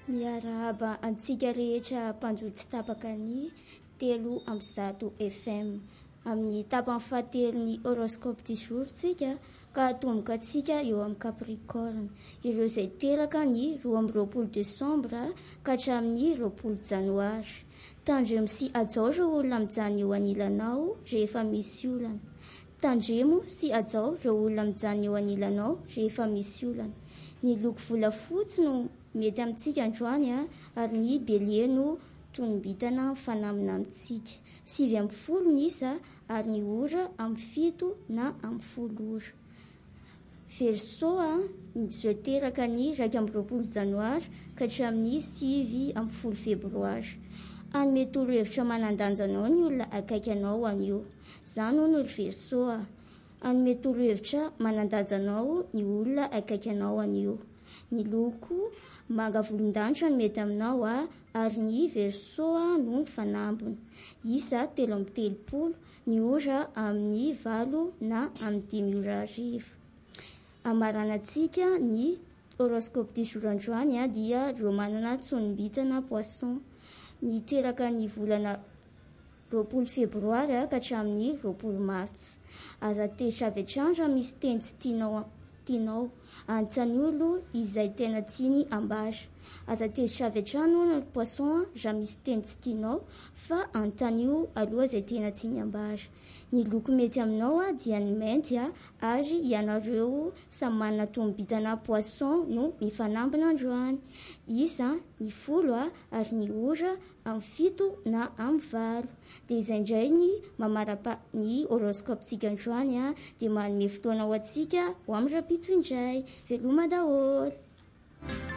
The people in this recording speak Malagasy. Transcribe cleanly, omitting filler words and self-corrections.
Miarahaba antsika rehetra mpanjotsy tapaka ny 3 FM amin'ny tapany fahatelo ny horoscope du jour tsika ka atomboka atsika eo amin'ny Capricorne ireo izay teraka ny 12 Desambra ka hatramin'ny 20 Janoary. Tandremo sy ajao ireo olona mijano eo anilanao rehefa misy olana. Tandremo sy ajao ireo olona mijano eo anilanao rehefa misy olana. Ny loko volafotsy no mety amintsika androany ary ny bélier no tonombitana fanamina amintsika. 9 ny isa ary ny ora amin'ny 7 na amin'ny 10 ora. Verseau izay teraka ny 20 Janoary ka hatramin'ny 10 Febroary. Anome torohevitra manan-danja anao ny olona akaiky anao anio. Izany hono ry Verseau. Anome torohevitra manan-danja anao ny olona akaiky anao anio. Ny loko manga volondanitra no mety aminao ary ny Verseau no fanambony. Isa 3:30, ny ora amin'ny 8 na amin'ny 5 ora hariva. Amaranantsika ny horoscope du jour androany dia ireo manana tonombitana poisson. Ny teraka ny volana 20 Febroary ka hatramin'ny 20 Martsa. Aza tezitra avy hatrany raha misy teny tsy tianao anontany olo izay tena tiany ambara. Aza tezitra avy hatrany hono ny poisson raha misy teny tsy tianao fa anontany io aloha izay tena tiany ambara. Ny loko mety aminao dia ny mainty ary ianareo samy manana tonombitana poisson no mifanambina androany. Isa ny 10 ary ny ora amin'ny 7 na amin'ny 9. Dia izay indray ny mamarapa ny horoscope tsika androany dia manome fotoana ho antsika ho amin'ny rapitso indray. Veloma daholo.